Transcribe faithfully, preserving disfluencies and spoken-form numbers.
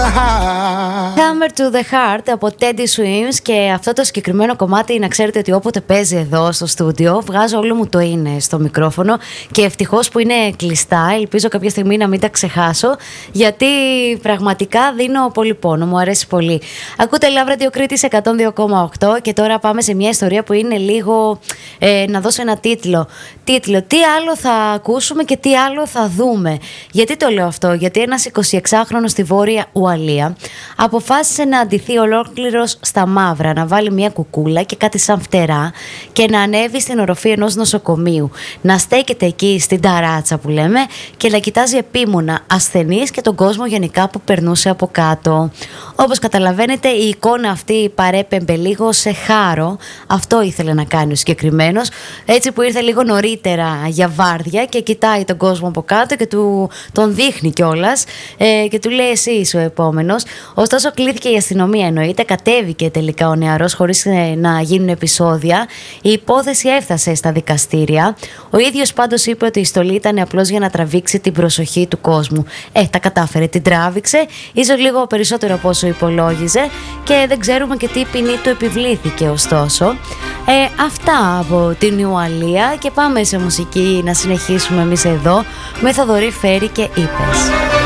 heart. Hammer to the Heart από Teddy Swims. Και αυτό το συγκεκριμένο κομμάτι, να ξέρετε ότι όποτε παίζει εδώ στο στούντιο, βγάζω όλο μου το είναι στο μικρόφωνο. Και ευτυχώς που είναι κλειστά, ελπίζω κάποια στιγμή να μην τα ξεχάσω, γιατί πραγματικά δίνω πολύ πόνο, μου αρέσει πολύ. Ακούτε Love Radio Κρήτης εκατόν δύο κόμμα οκτώ και τώρα πάμε σε μια ιστορία που είναι λίγο, ε, να δώσω ένα τίτλο. Τίτλο, τι άλλο θα ακούσουμε και τι άλλο θα δούμε. Γιατί το λέω αυτό? Γιατί ένας εικοσιεξάχρονος στη Βόρεια Ουαλία αποφάσισε να αντιθεί ολόκληρος στα μαύρα, να βάλει μια κουκούλα και κάτι σαν φτερά και να ανέβει στην οροφή ενός νοσοκομείου, να στέκεται εκεί στην ταράτσα που λέμε και να κοιτάζει επίμονα ασθενείς και τον κόσμο γενικά που περνούσε από κάτω. Όπως καταλαβαίνετε, η εικόνα αυτή παρέπεμπε λίγο σε χάρο. Αυτό ήθελε να κάνει ο συγκεκριμένος, έτσι που ήρθε λίγο νωρίτερα για βάρδια και κοιτάει τον κόσμο από κάτω και του, τον δείχνει κιόλας, ε, και του λέει εσύ είσαι ο επόμενος. Ωστόσο κλήθηκε η αστυνομία, εννοείται, κατέβηκε τελικά ο νεαρός χωρίς ε, να γίνουν επεισόδια. Η υπόθεση έφτασε στα δικαστήρια. Ο ίδιος πάντως είπε ότι η στολή ήταν απλώς για να τραβήξει την προσοχή του κόσμου. Ε, τα κατάφερε, την τράβηξε, ίσως λίγο περισσότερο από όσο υπολόγιζε, και δεν ξέρουμε και τι ποινή του επιβλήθηκε ωστόσο. Ε, αυτά από την Ουαλία και πάμε σε μουσική να συνεχίσουμε εμείς εδώ με Θοδωρή Φέρη και Είπες.